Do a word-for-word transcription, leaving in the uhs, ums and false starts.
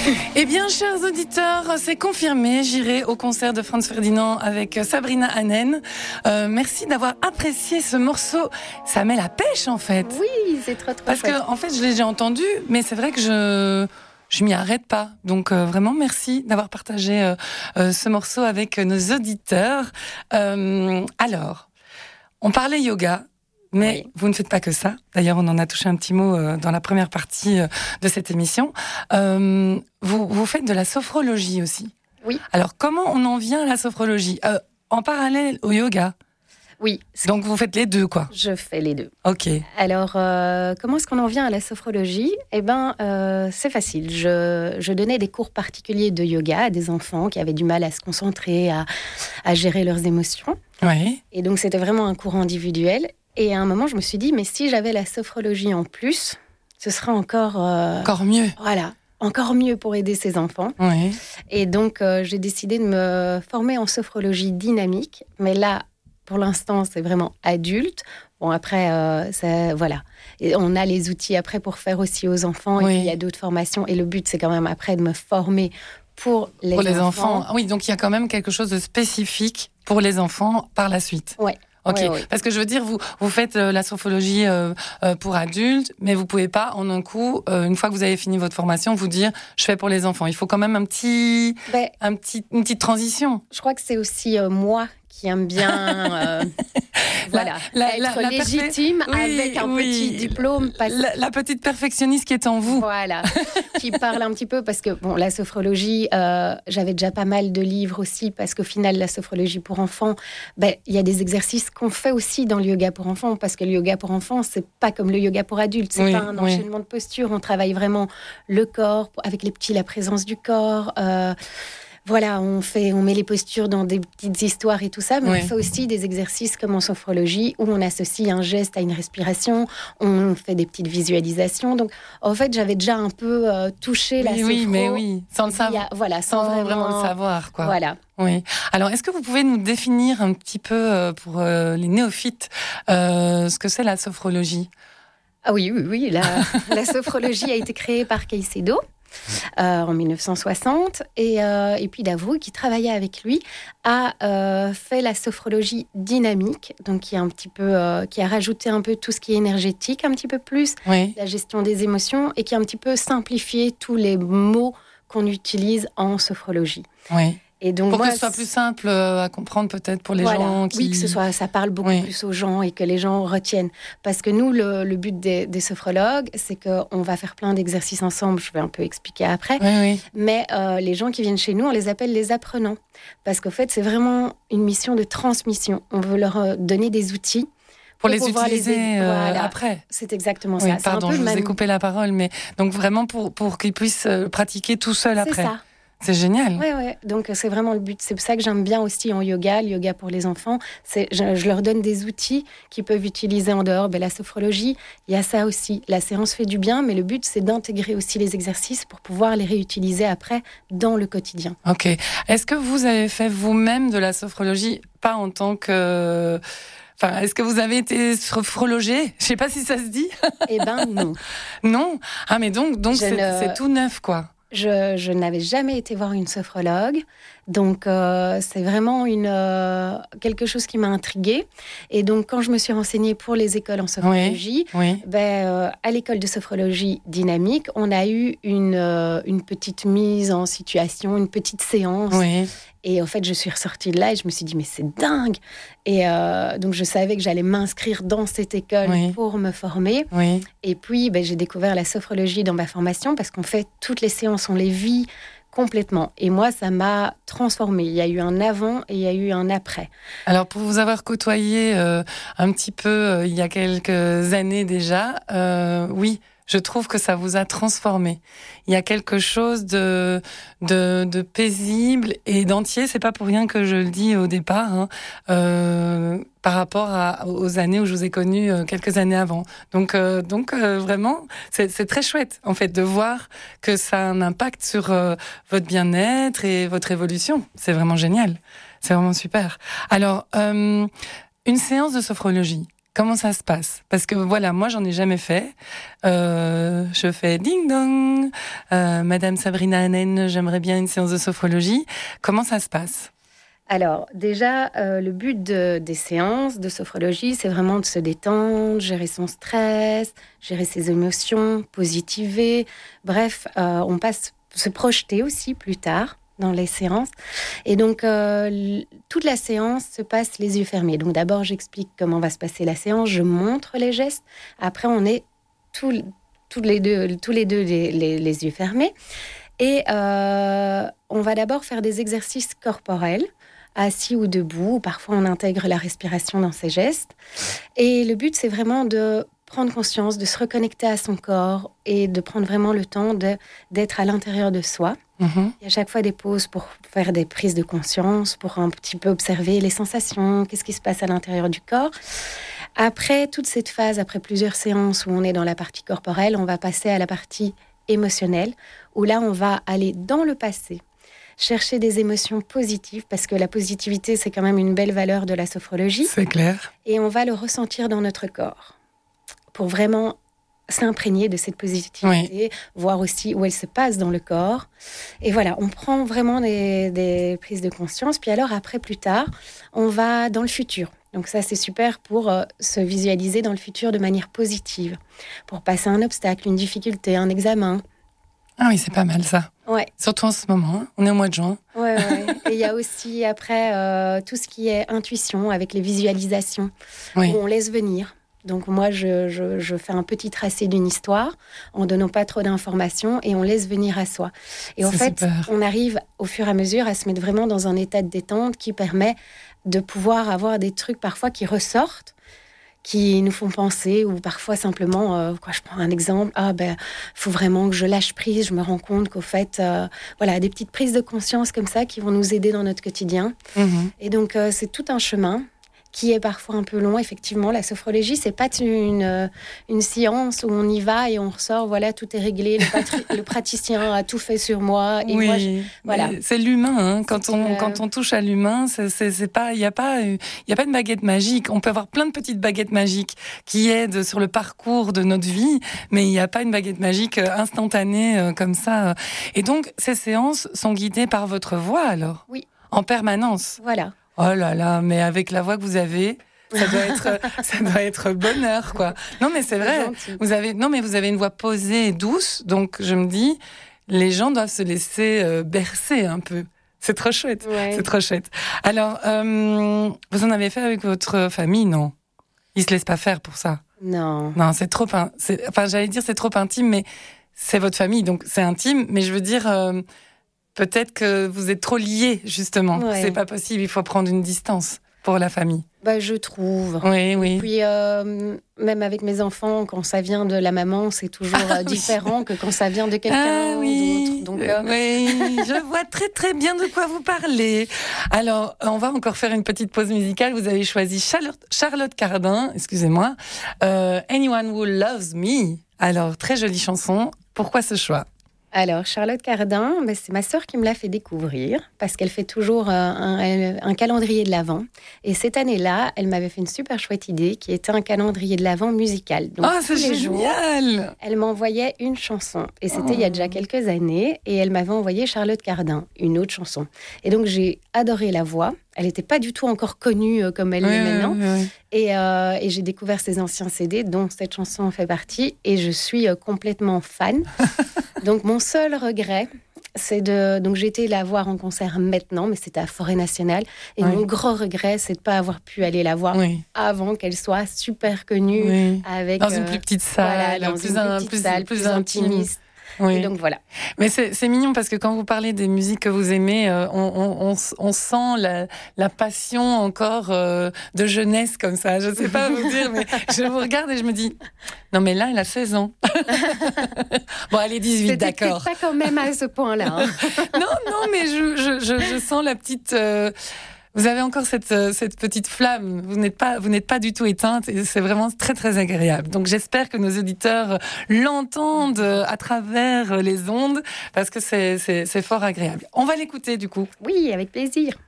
Eh bien, chers auditeurs, c'est confirmé. J'irai au concert de Franz Ferdinand avec Sabrina Hannen. Euh, merci d'avoir apprécié ce morceau. Ça met la pêche, en fait. Oui, c'est trop, trop Parce chouette. que, en fait, je l'ai déjà entendu, mais c'est vrai que je... Je m'y arrête pas. Donc euh, vraiment merci d'avoir partagé euh, euh, ce morceau avec nos auditeurs. Euh, alors, on parlait yoga, mais oui. Vous ne faites pas que ça. D'ailleurs, on en a touché un petit mot euh, dans la première partie euh, de cette émission. Euh, vous, vous faites de la sophrologie aussi. Oui. Alors, comment on en vient à la sophrologie euh, en parallèle au yoga? Oui. Donc, vous faites les deux, quoi. Je fais les deux. Ok. Alors, euh, comment est-ce qu'on en vient à la sophrologie? Eh bien, euh, c'est facile. Je, je donnais des cours particuliers de yoga à des enfants qui avaient du mal à se concentrer, à, à gérer leurs émotions. Oui. Et donc, c'était vraiment un cours individuel. Et à un moment, je me suis dit, mais si j'avais la sophrologie en plus, ce serait encore... Euh, encore mieux. Voilà. Encore mieux pour aider ces enfants. Oui. Et donc, euh, j'ai décidé de me former en sophrologie dynamique. Mais là, pour l'instant, c'est vraiment adulte. Bon, après, euh, ça, voilà. Et on a les outils après pour faire aussi aux enfants. Oui. Et puis, il y a d'autres formations. Et le but, c'est quand même après de me former pour les pour les enfants. enfants. Oui, donc il y a quand même quelque chose de spécifique pour les enfants par la suite. Oui. Ok, oui, oui. Parce que je veux dire, vous, vous faites euh, la sophrologie euh, euh, pour adultes, mais vous pouvez pas, en un coup, euh, une fois que vous avez fini votre formation, vous dire, je fais pour les enfants. Il faut quand même un petit, ben, un petit, une petite transition. Je crois que c'est aussi euh, moi qui aime bien euh, voilà, la, la, être la, la légitime oui, avec un oui. petit diplôme. Parce... La, la petite perfectionniste qui est en vous. Voilà, qui parle un petit peu parce que bon, la sophrologie, euh, j'avais déjà pas mal de livres aussi parce qu'au final, la sophrologie pour enfants, ben, y a des exercices qu'on fait aussi dans le yoga pour enfants parce que le yoga pour enfants, c'est pas comme le yoga pour adultes, c'est oui, pas un oui. enchaînement de postures, on travaille vraiment le corps, avec les petits, la présence du corps. Euh, Voilà, on, fait, on met les postures dans des petites histoires et tout ça, mais oui. on fait aussi des exercices comme en sophrologie où on associe un geste à une respiration, on fait des petites visualisations. Donc, en fait, j'avais déjà un peu euh, touché oui, la sophro. Oui, mais oui, sans le savoir. Voilà, sans, sans vraiment... vraiment le savoir, quoi. Voilà. Oui. Alors, est-ce que vous pouvez nous définir un petit peu euh, pour euh, les néophytes euh, ce que c'est la sophrologie? Ah oui, oui, oui. La, la sophrologie a été créée par Caicedo. Euh, en mille neuf cent soixante et, euh, et puis Davroux qui travaillait avec lui a euh, fait la sophrologie dynamique, donc qui a un petit peu euh, qui a rajouté un peu tout ce qui est énergétique un petit peu plus, oui. la gestion des émotions et qui a un petit peu simplifié tous les mots qu'on utilise en sophrologie. Oui. Et donc pour moi, que ce soit plus simple à comprendre peut-être pour les voilà. gens qui... Oui, que ce soit, ça parle beaucoup oui. plus aux gens et que les gens retiennent. Parce que nous, le, le but des, des sophrologues, c'est qu'on va faire plein d'exercices ensemble, je vais un peu expliquer après. Oui, oui. Mais euh, les gens qui viennent chez nous, on les appelle les apprenants. Parce qu'en fait, c'est vraiment une mission de transmission. On veut leur donner des outils. Pour, pour les utiliser les... Euh, voilà. après. C'est exactement oui, ça. Pardon, c'est un peu je vous même... ai coupé la parole, mais donc vraiment pour, pour qu'ils puissent pratiquer tout seuls après. C'est ça. C'est génial. Oui, oui. Donc, c'est vraiment le but. C'est pour ça que j'aime bien aussi en yoga, le yoga pour les enfants. C'est, je, je leur donne des outils qu'ils peuvent utiliser en dehors. Ben, la sophrologie, il y a ça aussi. La séance fait du bien, mais le but, c'est d'intégrer aussi les exercices pour pouvoir les réutiliser après dans le quotidien. Ok. Est-ce que vous avez fait vous-même de la sophrologie, pas en tant que... Enfin, est-ce que vous avez été sophrologée ? Je ne sais pas si ça se dit. Eh ben non. Non ? Ah, mais donc, donc c'est, ne... c'est tout neuf, quoi. Je, je n'avais jamais été voir une sophrologue, donc euh, c'est vraiment une, euh, quelque chose qui m'a intriguée. Et donc, quand je me suis renseignée pour les écoles en sophrologie, oui, oui. Ben, euh, à l'école de sophrologie dynamique, on a eu une, euh, une petite mise en situation, une petite séance. Oui. Et en fait, je suis ressortie de là et je me suis dit, mais c'est dingue. Et euh, donc, je savais que j'allais m'inscrire dans cette école oui. pour me former. Oui. Et puis, ben, j'ai découvert la sophrologie dans ma formation parce qu'en fait, toutes les séances, on les vit complètement. Et moi, ça m'a transformée. Il y a eu un avant et il y a eu un après. Alors, pour vous avoir côtoyé euh, un petit peu euh, il y a quelques années déjà, euh, oui, je trouve que ça vous a transformé. Il y a quelque chose de, de, de paisible et d'entier. C'est pas pour rien que je le dis au départ, hein, euh, par rapport à, aux années où je vous ai connu euh, quelques années avant. Donc, euh, donc euh, vraiment, c'est, c'est très chouette en fait de voir que ça a un impact sur euh, votre bien-être et votre évolution. C'est vraiment génial. C'est vraiment super. Alors, euh, une séance de sophrologie. Comment ça se passe? Parce que voilà, moi, j'en ai jamais fait. Euh, je fais ding-dong. Euh, Madame Sabrina Hanen, j'aimerais bien une séance de sophrologie. Comment ça se passe? Alors, déjà, euh, le but de, des séances de sophrologie, c'est vraiment de se détendre, gérer son stress, gérer ses émotions, positiver. Bref, euh, on passe se projeter aussi plus tard dans les séances. Et donc, euh, toute la séance se passe les yeux fermés. Donc, d'abord, j'explique comment va se passer la séance, je montre les gestes. Après, on est tous, tous les deux, tous les, deux les, les, les yeux fermés. Et euh, on va d'abord faire des exercices corporels, assis ou debout. Parfois, on intègre la respiration dans ces gestes. Et le but, c'est vraiment de prendre conscience, de se reconnecter à son corps et de prendre vraiment le temps de, d'être à l'intérieur de soi. Mmh. Il y a à chaque fois des pauses pour faire des prises de conscience, pour un petit peu observer les sensations, qu'est-ce qui se passe à l'intérieur du corps. Après toute cette phase, après plusieurs séances où on est dans la partie corporelle, on va passer à la partie émotionnelle, où là, on va aller dans le passé, chercher des émotions positives, parce que la positivité, c'est quand même une belle valeur de la sophrologie. C'est clair. Et on va le ressentir dans notre corps, pour vraiment s'imprégner de cette positivité, oui. Voir aussi où elle se passe dans le corps. Et voilà, on prend vraiment des, des prises de conscience. Puis alors, après, plus tard, on va dans le futur. Donc ça, c'est super pour euh, se visualiser dans le futur de manière positive, pour passer un obstacle, une difficulté, un examen. Ah oui, c'est pas mal ça. Ouais. Surtout en ce moment, hein. On est au mois de juin. Ouais, ouais. Et il y a aussi après euh, tout ce qui est intuition avec les visualisations, oui. Où on laisse venir. Donc moi, je, je, je fais un petit tracé d'une histoire en donnant pas trop d'informations et on laisse venir à soi. Et en fait, super. On arrive au fur et à mesure à se mettre vraiment dans un état de détente qui permet de pouvoir avoir des trucs parfois qui ressortent, qui nous font penser, ou parfois simplement, euh, quoi, je prends un exemple, ah ben, faut vraiment que je lâche prise, je me rends compte qu'au fait, euh, voilà, des petites prises de conscience comme ça qui vont nous aider dans notre quotidien. Mmh. Et donc, euh, c'est tout un chemin qui est parfois un peu long. Effectivement, la sophrologie, c'est pas une, une science où on y va et on ressort, voilà, tout est réglé, le, patri- le praticien a tout fait sur moi. Et oui, moi, je, voilà. C'est l'humain, hein. Quand on, euh... quand on touche à l'humain, c'est, c'est, c'est pas, il n'y a pas, il y a pas de baguette magique. On peut avoir plein de petites baguettes magiques qui aident sur le parcours de notre vie, mais il n'y a pas une baguette magique instantanée euh, comme ça. Et donc, ces séances sont guidées par votre voix, alors? Oui. En permanence? Voilà. Oh là là, mais avec la voix que vous avez, ça doit être, ça doit être bonheur, quoi. Non, mais c'est vrai. Vous avez, non, mais vous avez une voix posée et douce, donc je me dis, les gens doivent se laisser euh, bercer un peu. C'est trop chouette. Ouais. C'est trop chouette. Alors, euh, vous en avez fait avec votre famille, non? Ils se laissent pas faire pour ça. Non. Non, c'est trop, c'est, enfin, j'allais dire c'est trop intime, mais c'est votre famille, donc c'est intime. Mais je veux dire. Euh, Peut-être que vous êtes trop liés, justement. Ouais. C'est pas possible, il faut prendre une distance pour la famille. Bah, je trouve. Oui, oui. Et puis, euh, même avec mes enfants, quand ça vient de la maman, c'est toujours ah, différent oui. que quand ça vient de quelqu'un ah, oui. d'autre. Donc, euh... Oui, je vois très très bien de quoi vous parlez. Alors, on va encore faire une petite pause musicale. Vous avez choisi Charlotte, Charlotte Cardin, excusez-moi, euh, Anyone Who Loves Me. Alors, très jolie chanson. Pourquoi ce choix ? Alors, Charlotte Cardin, ben, c'est ma sœur qui me l'a fait découvrir parce qu'elle fait toujours euh, un, un calendrier de l'Avent. Et cette année-là, elle m'avait fait une super chouette idée qui était un calendrier de l'Avent musical. Donc, oh, c'est tous les génial jours, elle m'envoyait une chanson. Et c'était oh. il y a déjà quelques années. Et elle m'avait envoyé Charlotte Cardin, une autre chanson. Et donc, j'ai adoré la voix. Elle n'était pas du tout encore connue euh, comme elle oui, l'est oui, maintenant. Oui, oui. Et, euh, et j'ai découvert ses anciens C D, dont cette chanson en fait partie. Et je suis euh, complètement fan. Donc, mon seul regret, c'est de... Donc, j'ai été la voir en concert maintenant, mais c'était à Forêt Nationale. Et oui. mon gros regret, c'est de ne pas avoir pu aller la voir oui. avant qu'elle soit super connue. Oui. Avec, dans une plus petite salle, voilà, dans plus, une un, plus petite plus, salle, plus, plus intimiste. Oui. Et donc voilà. Mais c'est, c'est mignon parce que quand vous parlez des musiques que vous aimez, euh, on, on, on, on sent la, la passion encore euh, de jeunesse comme ça. Je ne sais pas vous dire, mais je vous regarde et je me dis, non mais là, elle a seize ans. Bon, elle est dix-huit, C'était d'accord. Pas quand même à ce point-là. Hein. non, non, mais je, je, je, je sens la petite... Euh, Vous avez encore cette, cette petite flamme, vous n'êtes pas, vous n'êtes pas du tout éteinte et c'est vraiment très très agréable. Donc j'espère que nos auditeurs l'entendent à travers les ondes parce que c'est, c'est, c'est fort agréable. On va l'écouter du coup. Oui, avec plaisir.